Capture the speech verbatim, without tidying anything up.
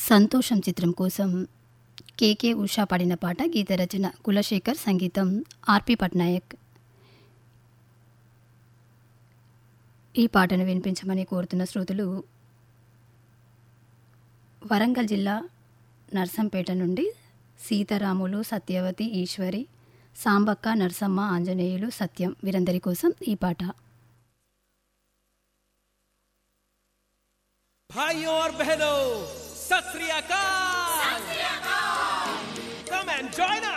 సంతోషం చిత్రం కోసం కేకే ఉషా పాడిన పాట. గీత రచన కులశేఖర్, సంగీతం ఆర్పి పట్నాయక్. ఈ పాటను వినిపించమని కోరుతున్న శ్రోతలు వరంగల్ జిల్లా నర్సంపేట నుండి సీతారాములు, సత్యవతి, ఈశ్వరి, సాంబక్క, నర్సమ్మ, ఆంజనేయులు, సత్యం వీరందరి కోసం ఈ పాట. भाइयों और बहनों, सत श्री अकाल। Come and join us.